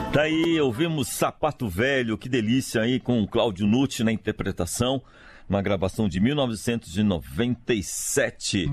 Daí ouvimos Sapato Velho, que delícia aí, com o Cláudio Nucci na interpretação, uma gravação de 1997.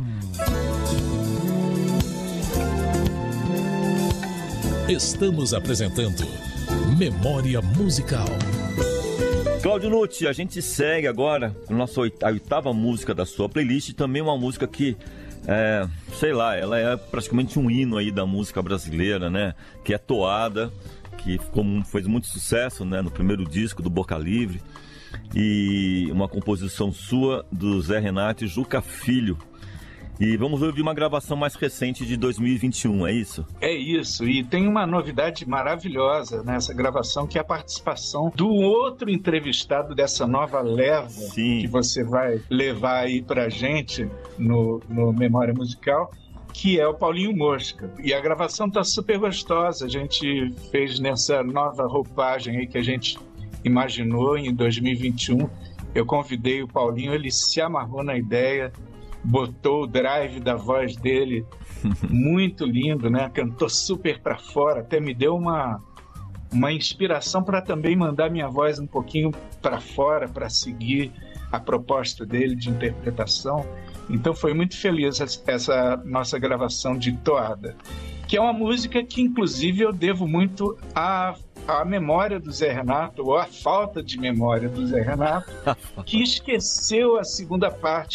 Estamos apresentando Memória Musical. Cláudio Nucci, a gente segue agora com a oitava música da sua playlist, também uma música que, sei lá, ela é praticamente um hino aí da música brasileira, né? Que é Toada, que fez muito sucesso, né, no primeiro disco do Boca Livre, e uma composição sua do Zé Renato e Juca Filho. E vamos ouvir uma gravação mais recente de 2021, é isso? É isso, e tem uma novidade maravilhosa nessa gravação, que é a participação do outro entrevistado dessa nova leva. Sim. Que você vai levar aí pra gente no Memória Musical, que é o Paulinho Mosca. E a gravação tá super gostosa, a gente fez nessa nova roupagem aí que a gente imaginou em 2021. Eu convidei o Paulinho, ele se amarrou na ideia, botou o drive da voz dele, muito lindo, né? Cantou super pra fora, até me deu uma inspiração para também mandar minha voz um pouquinho para fora, para seguir a proposta dele de interpretação. Então foi muito feliz essa nossa gravação de Toada, que é uma música que inclusive eu devo muito à memória do Zé Renato, ou à falta de memória do Zé Renato, que esqueceu a segunda parte,